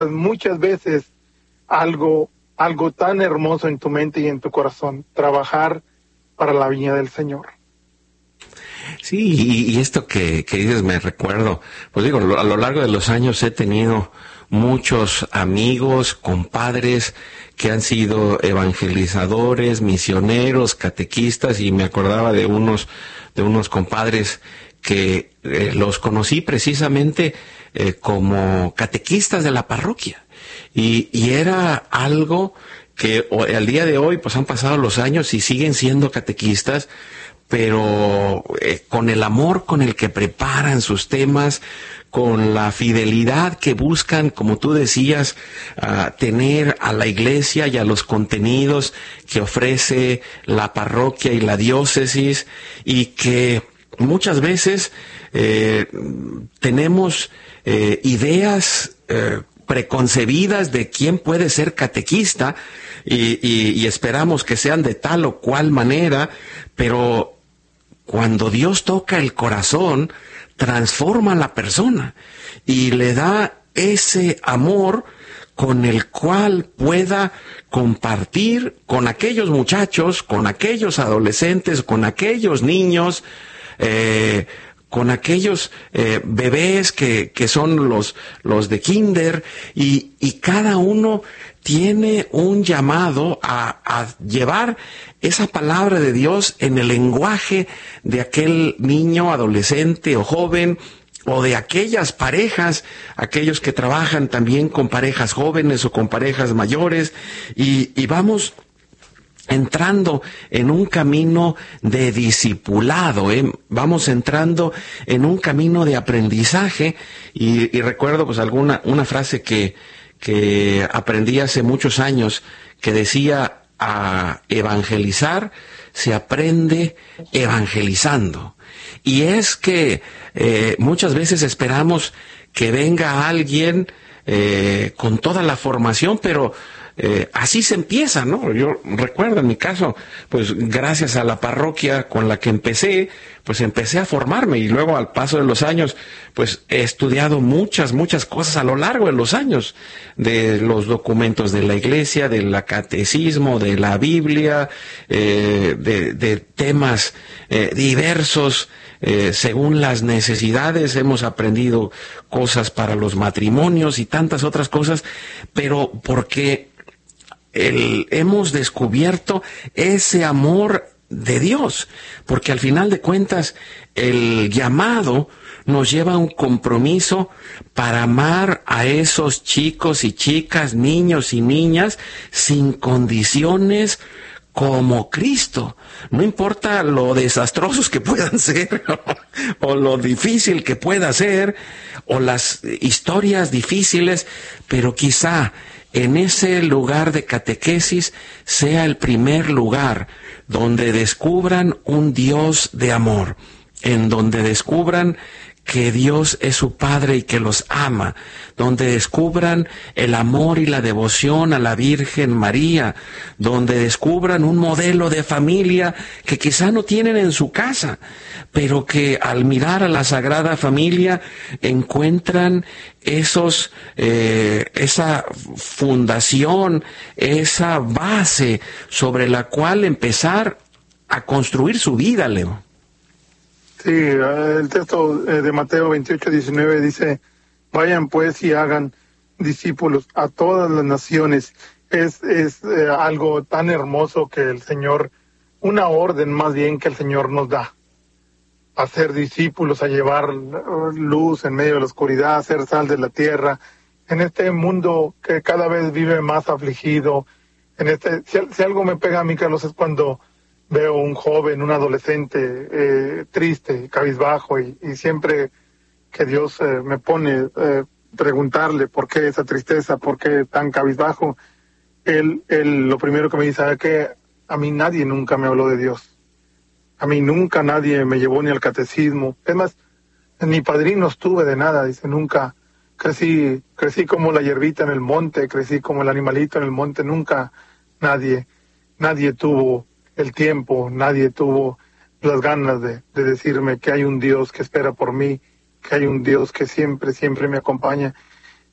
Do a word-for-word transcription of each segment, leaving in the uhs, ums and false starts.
muchas veces algo, algo tan hermoso en tu mente y en tu corazón, trabajar para la viña del Señor. Sí, y, y esto que, que dices me recuerdo, pues digo, a lo largo de los años he tenido muchos amigos, compadres que han sido evangelizadores, misioneros, catequistas, y me acordaba de unos, de unos compadres que eh, los conocí precisamente eh, como catequistas de la parroquia, y, y era algo que al día de hoy pues han pasado los años y siguen siendo catequistas, pero eh, con el amor con el que preparan sus temas, con la fidelidad que buscan, como tú decías, uh, tener a la iglesia y a los contenidos que ofrece la parroquia y la diócesis, y que muchas veces eh, tenemos eh, ideas eh, preconcebidas de quién puede ser catequista, y, y, y esperamos que sean de tal o cual manera, pero cuando Dios toca el corazón, transforma a la persona y le da ese amor con el cual pueda compartir con aquellos muchachos, con aquellos adolescentes, con aquellos niños, eh, con aquellos eh, bebés que, que son los, los de kinder, y, y cada uno tiene un llamado a, a llevar esa palabra de Dios en el lenguaje de aquel niño, adolescente o joven, o de aquellas parejas, aquellos que trabajan también con parejas jóvenes o con parejas mayores, y, y vamos entrando en un camino de discipulado, ¿eh? Vamos entrando en un camino de aprendizaje, y, y recuerdo pues alguna una frase que, que aprendí hace muchos años, que decía: a evangelizar se aprende evangelizando. Y es que eh, muchas veces esperamos que venga alguien eh, con toda la formación, pero Eh, así se empieza, ¿no? Yo recuerdo en mi caso, pues gracias a la parroquia con la que empecé, pues empecé a formarme, y luego al paso de los años, pues he estudiado muchas, muchas cosas a lo largo de los años, de los documentos de la iglesia, del catecismo, de la Biblia, eh, de, de temas eh, diversos. Eh, según las necesidades hemos aprendido cosas para los matrimonios y tantas otras cosas, pero porque el, hemos descubierto ese amor de Dios, porque al final de cuentas el llamado nos lleva a un compromiso para amar a esos chicos y chicas, niños y niñas, sin condiciones, como Cristo. No importa lo desastrosos que puedan ser, o lo difícil que pueda ser, o las historias difíciles, pero quizá en ese lugar de catequesis sea el primer lugar donde descubran un Dios de amor, en donde descubran que Dios es su Padre y que los ama, donde descubran el amor y la devoción a la Virgen María, donde descubran un modelo de familia que quizá no tienen en su casa, pero que al mirar a la Sagrada Familia encuentran esos, eh, esa fundación, esa base sobre la cual empezar a construir su vida, Leo. Sí, el texto de Mateo veintiocho, diecinueve dice: vayan pues y hagan discípulos a todas las naciones. Es, es eh, algo tan hermoso que el Señor, una orden más bien que el Señor nos da. A ser discípulos, a llevar luz en medio de la oscuridad, a ser sal de la tierra, en este mundo que cada vez vive más afligido. En este, si, si algo me pega a mí, Carlos, es cuando veo un joven, un adolescente eh, triste, cabizbajo, y, y siempre que Dios eh, me pone eh, preguntarle por qué esa tristeza, por qué tan cabizbajo, él, él lo primero que me dice es que a mí nadie nunca me habló de Dios. A mí nunca nadie me llevó ni al catecismo. Es más, ni padrinos tuve de nada, dice, nunca. Crecí, crecí como la hierbita en el monte, crecí como el animalito en el monte, nunca nadie, nadie tuvo el tiempo, nadie tuvo las ganas de, de decirme que hay un Dios que espera por mí, que hay un Dios que siempre, siempre me acompaña.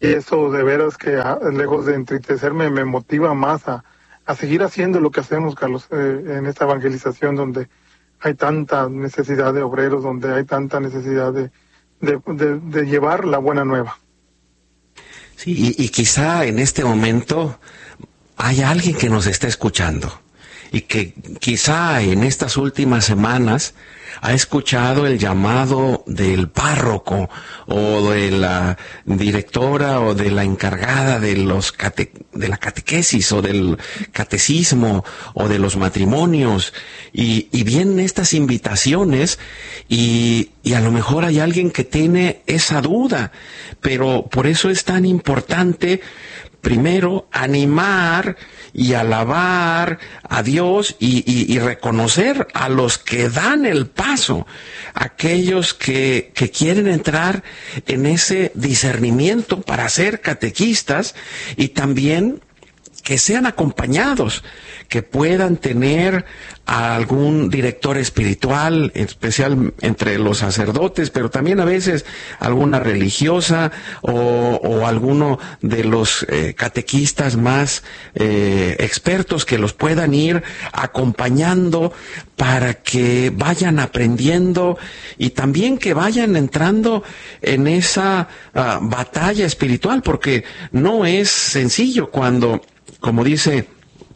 y eso de veras que a, lejos de entristecerme me motiva más a, a seguir haciendo lo que hacemos, Carlos, eh, en esta evangelización donde hay tanta necesidad de obreros, donde hay tanta necesidad de, de, de, de llevar la buena nueva. Sí, y, y quizá en este momento hay alguien que nos está escuchando y que quizá en estas últimas semanas ha escuchado el llamado del párroco o de la directora o de la encargada de los cate, de la catequesis o del catecismo o de los matrimonios, y, y vienen estas invitaciones y, y a lo mejor hay alguien que tiene esa duda, pero por eso es tan importante primero animar y alabar a Dios y, y, y reconocer a los que dan el paso, aquellos que, que quieren entrar en ese discernimiento para ser catequistas, y también que sean acompañados, que puedan tener a algún director espiritual, en especial entre los sacerdotes, pero también a veces alguna religiosa o, o alguno de los eh, catequistas más eh, expertos que los puedan ir acompañando para que vayan aprendiendo y también que vayan entrando en esa uh, batalla espiritual, porque no es sencillo cuando, como dice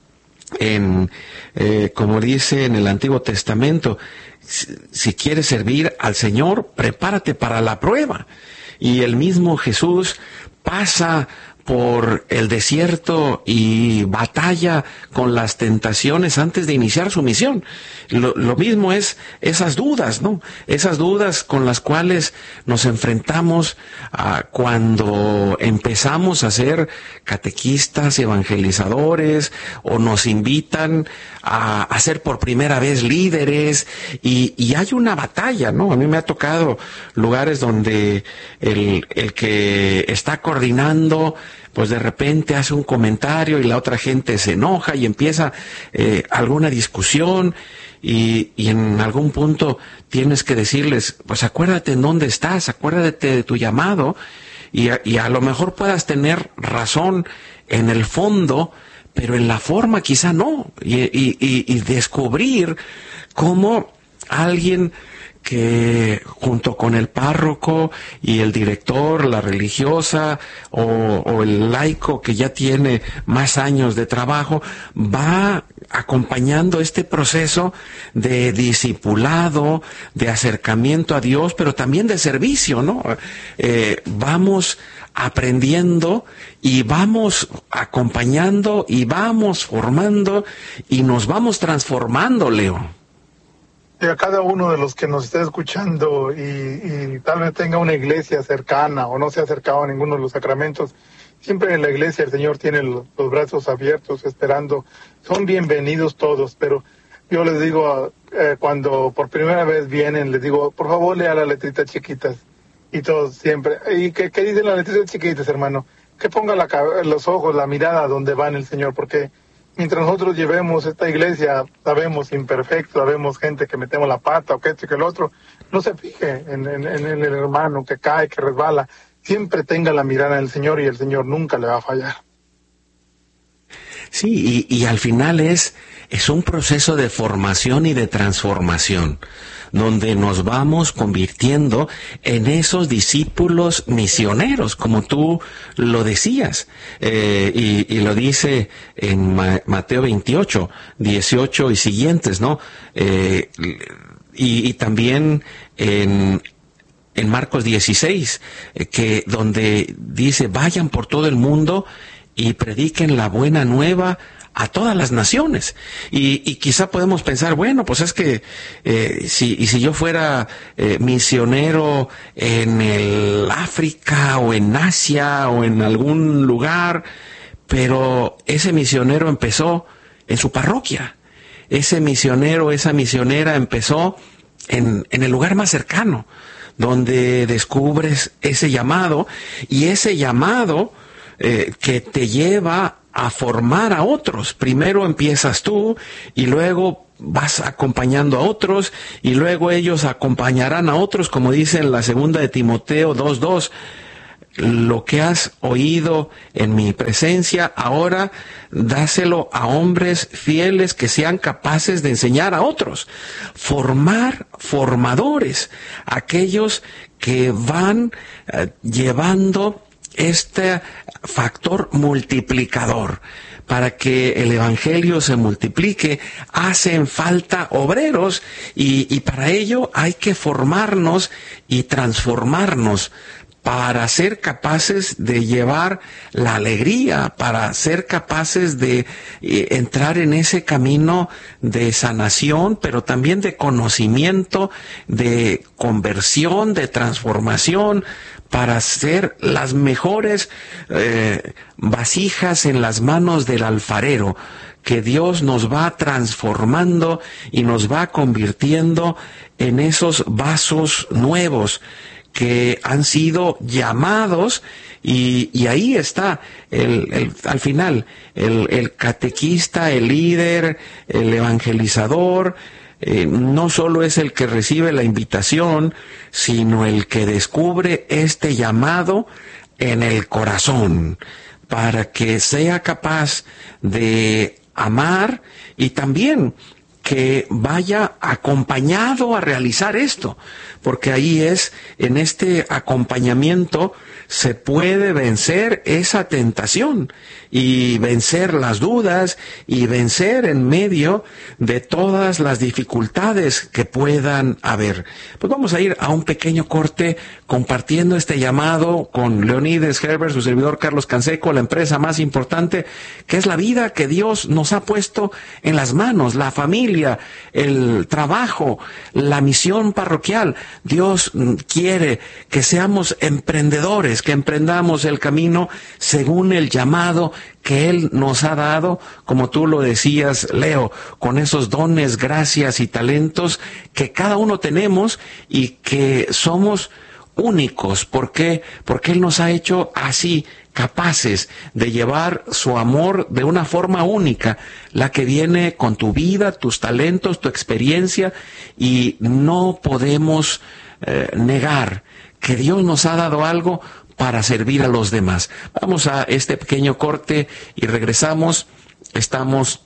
en eh, como dice en el Antiguo Testamento, si, si quieres servir al Señor, prepárate para la prueba. Y el mismo Jesús pasa por el desierto y batalla con las tentaciones antes de iniciar su misión. Lo, lo mismo es esas dudas, ¿no? Esas dudas con las cuales nos enfrentamos uh, cuando empezamos a ser catequistas, evangelizadores, o nos invitan a, a ser por primera vez líderes, y, y hay una batalla, ¿no? A mí me ha tocado lugares donde el, el que está coordinando pues de repente hace un comentario y la otra gente se enoja y empieza eh, alguna discusión, y, y en algún punto tienes que decirles, pues acuérdate en dónde estás, acuérdate de tu llamado, y a, y a lo mejor puedas tener razón en el fondo, pero en la forma quizá no, y, y, y, y descubrir cómo alguien que junto con el párroco y el director, la religiosa o, o el laico que ya tiene más años de trabajo, va acompañando este proceso de discipulado, de acercamiento a Dios, pero también de servicio, ¿no? Eh, vamos aprendiendo y vamos acompañando y vamos formando y nos vamos transformando, Leo. Y a cada uno de los que nos esté escuchando y, y tal vez tenga una iglesia cercana o no se ha acercado a ninguno de los sacramentos, siempre en la iglesia el Señor tiene los, los brazos abiertos esperando. Son bienvenidos todos, pero yo les digo, eh, cuando por primera vez vienen, les digo, por favor lea las letritas chiquitas, y todos siempre. ¿Y qué, qué dicen las letritas chiquitas, hermano? Que ponga la, los ojos, la mirada donde va en el Señor, porque mientras nosotros llevemos esta iglesia, sabemos imperfecto, sabemos gente que metemos la pata o que esto y que el otro, no se fije en, en, en el hermano que cae, que resbala. Siempre tenga la mirada en el Señor y el Señor nunca le va a fallar. Sí, y, y al final es, es un proceso de formación y de transformación, donde nos vamos convirtiendo en esos discípulos misioneros, como tú lo decías, eh, y, y lo dice en Ma- Mateo veintiocho, dieciocho y siguientes, ¿no? Eh, y, y también en, en Marcos dieciséis, eh, que donde dice, vayan por todo el mundo y prediquen la buena nueva a todas las naciones. Y, y quizá podemos pensar, bueno, pues es que eh, si, y si yo fuera eh, misionero en el África o en Asia o en algún lugar, pero ese misionero empezó en su parroquia. Ese misionero, esa misionera empezó en, en el lugar más cercano, donde descubres ese llamado, y ese llamado eh, que te lleva a formar a otros. Primero empiezas tú y luego vas acompañando a otros y luego ellos acompañarán a otros, como dice en la segunda de Timoteo dos dos. lo que has oído en mi presencia, ahora dáselo a hombres fieles que sean capaces de enseñar a otros. Formar formadores, aquellos que van eh, llevando este factor multiplicador. Para que el evangelio se multiplique, hacen falta obreros y, y para ello hay que formarnos y transformarnos para ser capaces de llevar la alegría, para ser capaces de eh, entrar en ese camino de sanación, pero también de conocimiento, de conversión, de transformación, para ser las mejores eh, vasijas en las manos del alfarero, que Dios nos va transformando y nos va convirtiendo en esos vasos nuevos que han sido llamados, y, y ahí está el, el, al final el, el catequista, el líder, el evangelizador. Eh, no solo es el que recibe la invitación, sino el que descubre este llamado en el corazón, para que sea capaz de amar y también que vaya acompañado a realizar esto, porque ahí es, en este acompañamiento, se puede vencer esa tentación y vencer las dudas y vencer en medio de todas las dificultades que puedan haber. Pues vamos a ir a un pequeño corte compartiendo este llamado con Leonides Herbert, su servidor Carlos Canseco, la empresa más importante, que es la vida que Dios nos ha puesto en las manos, la familia, el trabajo, la misión parroquial. Dios quiere que seamos emprendedores, que emprendamos el camino según el llamado que Él nos ha dado, como tú lo decías, Leo, con esos dones, gracias y talentos que cada uno tenemos y que somos únicos. ¿Por qué? Porque Él nos ha hecho así, capaces de llevar su amor de una forma única, la que viene con tu vida, tus talentos, tu experiencia, y no podemos eh, negar que Dios nos ha dado algo para servir a los demás. Vamos a este pequeño corte y regresamos. Estamos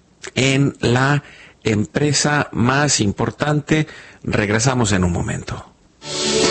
en la empresa más importante. Regresamos en un momento.